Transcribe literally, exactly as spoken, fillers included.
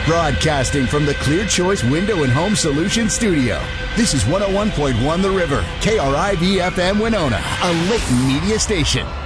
Broadcasting from the Clear Choice Window and Home Solutions Studio. This is one oh one point one The River, K R I V F M Winona, a Layton media station.